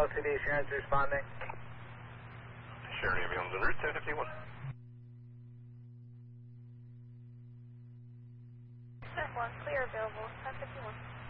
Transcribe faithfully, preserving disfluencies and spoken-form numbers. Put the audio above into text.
L T D Assurance responding. Sharon ambulance en route, ten fifty-one. One, clear available, ten fifty-one.